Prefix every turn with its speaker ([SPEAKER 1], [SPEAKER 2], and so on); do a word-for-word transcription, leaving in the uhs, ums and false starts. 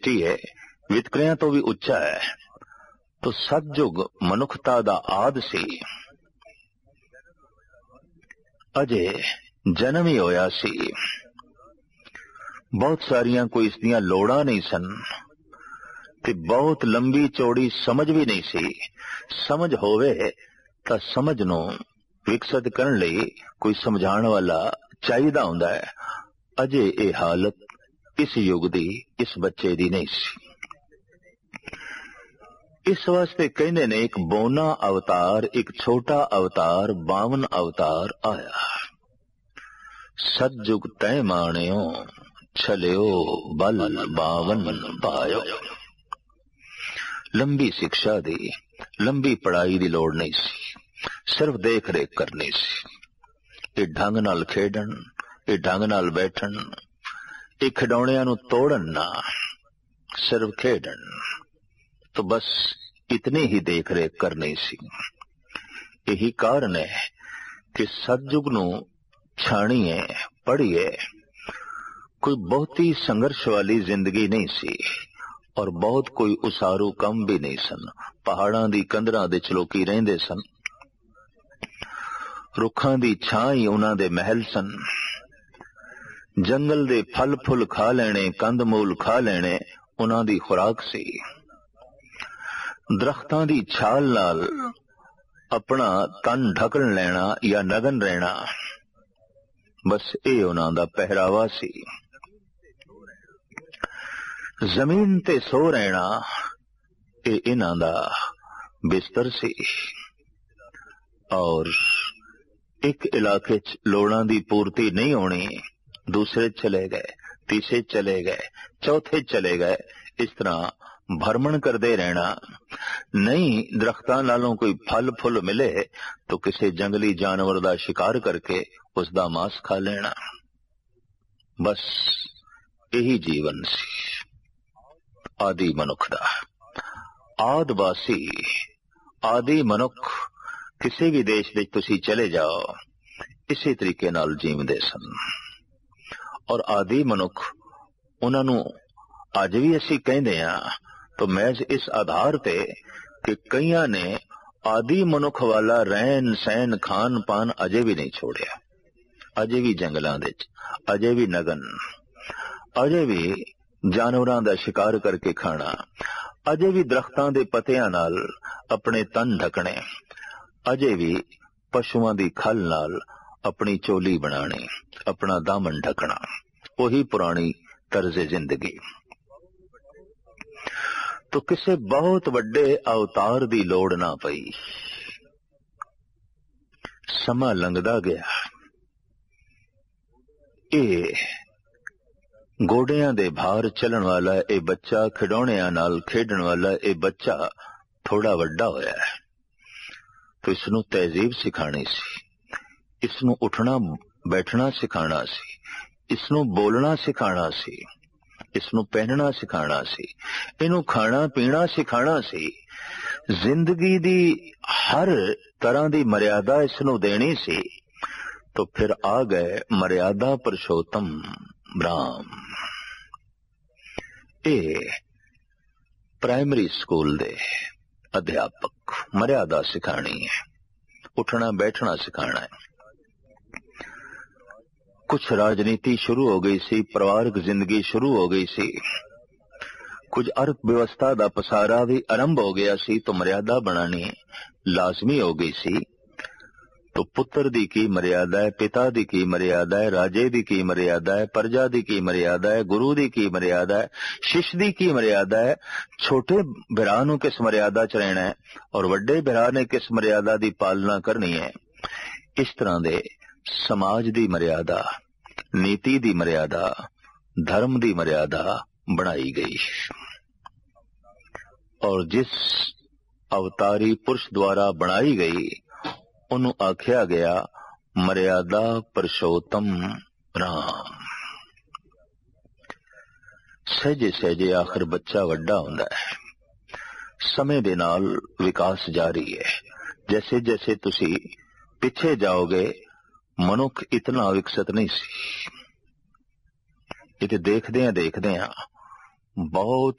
[SPEAKER 1] मिट्टी है, वितकरियां तो भी उच्चा है। तो सतयुग मनुखता दा आद सी, अजे जन्म ही होया सी। बहुत सारियां कोई इसदियां लोड़ां नहीं सन ते बहुत लंबी चौड़ी समझ भी नहीं सी। समझ होवे तां समझ नूं विकसित करन लई कोई समझाण वाला चाहीदा हुंदा है। अजे ये हालत इस युग दी इस बच्चे दी नहीं सी। इस वास्ते कहंदे ने एक बोना अवतार, एक छोटा अवतार, बावन अवतार आया। सतयुग तय माणियो, छलियो बल बावन पायो। लंबी शिक्षा दी, लंबी पढ़ाई दी लोड़ नहीं सी, सिर्फ देख रेख करनी सी। ये ढंग नाल खेडन, ये ढंग नाल बैठन, ये खिडौणियां नूं तोड़न ना, सिर्फ खेडन। तो बस इतनी ही देख रेख करनी सी। यही कारण है कि सतयुग नूं छाणीए, पढ़िए। कोई बहुती संघर्ष वाली जिंदगी नहीं सी और बहुत कोई उसारू कम भी नहीं सन। पहाड़ां दी कंधरां दे चलोकी रहिंदे सन, रुखां दी छां ही उन्हां दे महल सन। जंगल दे फल फुल खा लेने, कंद मूल खा लेने उन्हां दी खुराक सी। दरख्तां दी छाल नाल अपना तन ढकण लेना या नगन रहना, बस ये उन्हां दा पहरावा सी। जमीन ते सो रहना ये इन्हां दा बिस्तर सी। और एक इलाके च लोड़ां दी पूर्ति नहीं होनी, दूसरे चले गए, तीसरे चले गए, चौथे चले गए। इस तरह भ्रमण करते रहना। नहीं दरख्तां नालों कोई फल फुल मिले तो किसी जंगली जानवर दा शिकार करके उसदा मांस खा लेना। बस यही जीवन सी आदि मनुख दा। आदवासी आदि मनुख किसी भी देश विच तुसी चले जाओ इसी तरीके नाल जीवदे सन। और आदि मनुख उन्हां नूं अज भी असी कहंदे आ तो महज इस आधार ते कि कईयां ने आदि मनुख वाला रहन सहन खान पान अजे भी नहीं छोड़िया। अजे भी जंगलां दे च, अजे भी नगन, अजे भी जानवरां दा शिकार करके खाना, अजे भी दरख्तां दे पत्तियां नाल अपने तन ढकने, अजे भी पशुआं दी खल नाल अपनी चोली बनानी, अपना दामन ढकना। वही पुरानी तर्जे जिंदगी। तो किसे बहुत वड्डे अवतार दी लोड़ ना पई। समा लंघदा गया। ए गोडियां दे भार चलन वाला ए बच्चा, खिडौणियां नाल खेडण वाला ए बच्चा थोड़ा वड्डा होया है। तो इसनू तहजीब सिखानी सी, इसनू उठना बैठना सिखाना सी, इसनू बोलना सिखाना सी, इसनू पहनना सिखाना सी, इनू खाना पीना सिखाना सी। जिंदगी दी हर तरह दी मर्यादा इसनू देनी सी। तो फिर आ गए मर्यादा पुरुषोत्तम राम। ए प्राइमरी स्कूल दे अध्यापक मर्यादा सिखानी है, उठना बैठना सिखाना है। कुछ राजनीति शुरू हो गई सी, परिवारक जिंदगी शुरू हो गई सी, कुछ अर्थव्यवस्था दा पसारा भी आरंभ हो गया सी। तो मर्यादा बनानी लाजमी हो गई सी। तो पुत्र दी की मर्यादा है, पिता दी की मर्यादा है, राजे दी की मर्यादा है, प्रजा दी की मर्यादा है, गुरु दी की मर्यादा है, शिष्य दी की मर्यादा है। छोटे बिरा नूं किस मर्यादा च रहना है और वड्डे बिरा ने किस मर्यादा दी पालना करनी है। इस तरह दे समाज दी मर्यादा, नीति दी मर्यादा, धर्म दी मर्यादा बनाई गई। और जिस अवतारी पुरुष द्वारा बनाई गई उन्हों आख्या गया मर्यादा पुरुषोत्तम राम। सहजे सहजे आखिर बच्चा वड्डा हुंदा है। समय दे नाल विकास जारी है। जैसे जैसे तुसी पिछे जाओगे मनुख इतना विकसित नहीं सी। इते देखदे देखदे ਬਹੁਤ